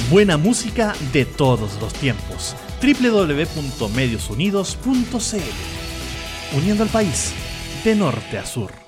Buena música de todos los tiempos. www.mediosunidos.cl, uniendo al país de norte a sur.